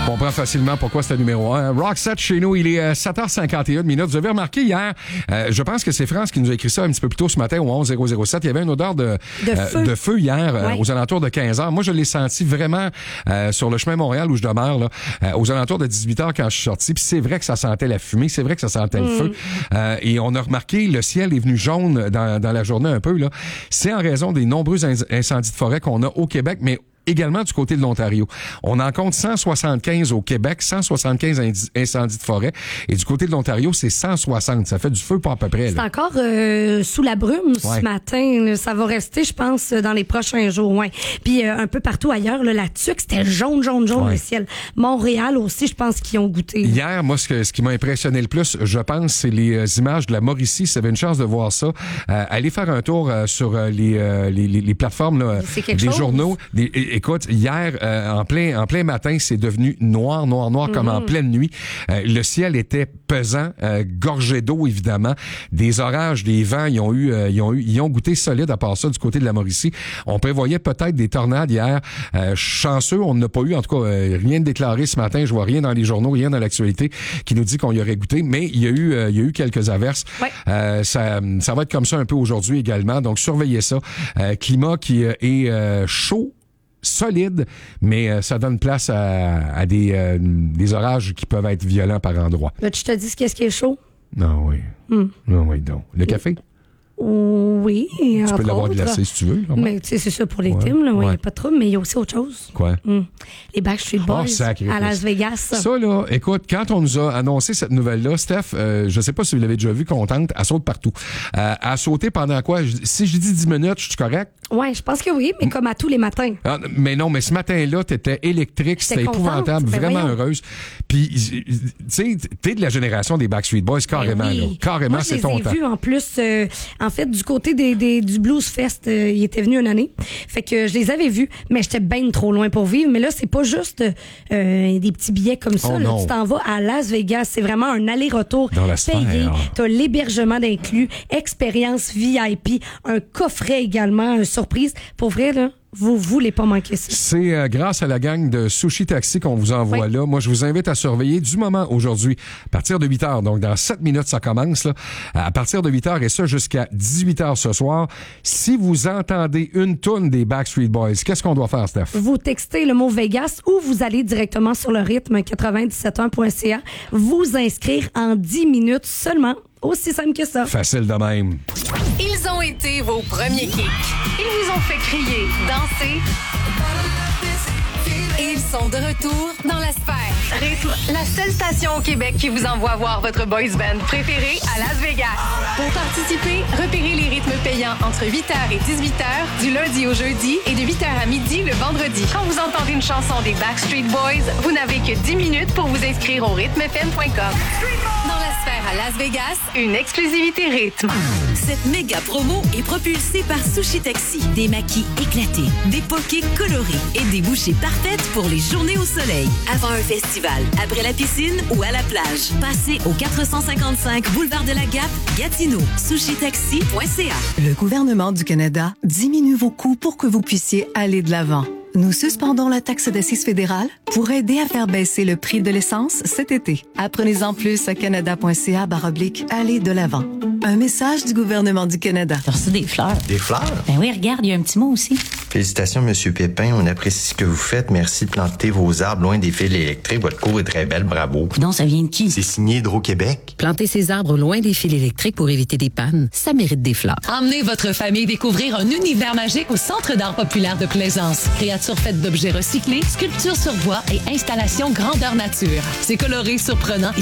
On comprend facilement pourquoi c'est le numéro 1. Roxette chez nous, il est 7h51 minutes. Vous avez remarqué hier, je pense que c'est France qui nous a écrit ça un petit peu plus tôt ce matin au 11007. Il y avait une odeur de feu hier aux alentours de 15h. Moi, je l'ai senti vraiment sur le chemin Montréal où je demeure, là, aux alentours de 18h quand je suis sorti. Puis c'est vrai que ça sentait la fumée, c'est vrai que ça sentait le feu. Et on a remarqué, le ciel est venu jaune dans la journée un peu. Là. C'est en raison des nombreux incendies de forêt qu'on a au Québec, mais également du côté de l'Ontario. On en compte 175 au Québec, 175 incendies de forêt. Et du côté de l'Ontario, c'est 160. Ça fait du feu pas à peu près. C'est encore sous la brume ce matin. Là. Ça va rester, je pense, dans les prochains jours. Ouais. Puis un peu partout ailleurs, là, la Tuque, c'était jaune le ciel. Montréal aussi, je pense qu'ils ont goûté. Hier, moi, ce qui m'a impressionné le plus, je pense, c'est les images de la Mauricie. Si vous avez une chance de voir ça, allez faire un tour sur les plateformes là, des journaux. Écoute, hier, en plein matin, c'est devenu noir comme en pleine nuit. Le ciel était pesant, gorgé d'eau, évidemment. Des orages, des vents, ils ont goûté solide à part ça du côté de la Mauricie. On prévoyait peut-être des tornades hier. Chanceux, on n'a pas eu, en tout cas, rien de déclaré ce matin. Je vois rien dans les journaux, rien dans l'actualité qui nous dit qu'on y aurait goûté. Mais il y a eu quelques averses. Ouais. Ça va être comme ça un peu aujourd'hui également. Donc, surveillez ça. Climat qui est chaud, solide, mais ça donne place à des orages qui peuvent être violents par endroits. Là, tu te dis qu'est-ce qui est chaud? Non, oui. Non, oui, donc. Le café? Oui. Tu peux l'avoir glacé si tu veux. Mais tu sais, c'est ça pour les teams, là. Ouais. Pas trop, mais il y a aussi autre chose. Quoi? Les Backstreet Boys à Las Vegas. Ça, là, écoute, quand on nous a annoncé cette nouvelle-là, Steph, je sais pas si vous l'avez déjà vu, contente, elle saute partout. Elle a sauté pendant quoi? Si je dis 10 minutes, je suis correct? Oui, je pense que oui, mais comme à tous les matins. Ah, mais non, mais ce matin-là, t'étais électrique, c'était épouvantable, vraiment heureuse. Puis, tu sais, t'es de la génération des Backstreet Boys, carrément. Oui. Là. Carrément, moi, c'est ton temps. Je les ai vus en plus, en fait, du côté du Blues Fest, ils étaient venus une année. Fait que je les avais vus, mais j'étais bien trop loin pour vivre. Mais là, c'est pas juste des petits billets comme ça. Là, tu t'en vas à Las Vegas. C'est vraiment un aller-retour payé. T'as l'hébergement d'inclus, expérience VIP, un coffret également, une surprise. Pour vrai, là, vous voulez pas manquer ça. C'est grâce à la gang de Sushi Taxi qu'on vous envoie là. Moi, je vous invite à surveiller du moment aujourd'hui, à partir de 8h. Donc, dans 7 minutes, ça commence. Là, à partir de 8h et ça jusqu'à 18h ce soir. Si vous entendez une toune des Backstreet Boys, qu'est-ce qu'on doit faire, Steph? Vous textez le mot Vegas ou vous allez directement sur le rythme 97.1.ca, vous inscrire en 10 minutes seulement. Aussi simple que ça. Facile de même. Ils ont été vos premiers kicks. Ils vous ont fait crier, danser. Et ils sont de retour dans la sphère. Rythme, la seule station au Québec qui vous envoie voir votre boys band préféré à Las Vegas. Pour participer, repérez les rythmes payants entre 8h et 18h, du lundi au jeudi et de 8h à midi le vendredi. Quand vous entendez une chanson des Backstreet Boys, vous n'avez que 10 minutes pour vous inscrire au rythmefm.com. Dans la sphère à Las Vegas, une exclusivité rythme. Cette méga promo est propulsée par Sushi Taxi. Des maquis éclatés, des pokés colorés et des bouchées parfaites pour les journées au soleil. Avant un festival, après la piscine ou à la plage. Passez au 455 boulevard de la Gap, Gatineau. SushiTaxi.ca. Le gouvernement du Canada diminue vos coûts pour que vous puissiez aller de l'avant. Nous suspendons la taxe d'assises fédérale pour aider à faire baisser le prix de l'essence cet été. Apprenez-en plus à canada.ca/aller de l'avant. Un message du gouvernement du Canada. T'as reçu des fleurs. Des fleurs? Ben oui, regarde, il y a un petit mot aussi. Félicitations, Monsieur Pépin. On apprécie ce que vous faites. Merci de planter vos arbres loin des fils électriques. Votre cour est très belle. Bravo. Non, ça vient de qui? C'est signé Hydro-Québec. Planter ces arbres loin des fils électriques pour éviter des pannes, ça mérite des fleurs. Emmenez votre famille découvrir un univers magique au Centre d'art populaire de Plaisance. Créatures faites d'objets recyclés, sculptures sur bois et installations grandeur nature. C'est coloré, surprenant et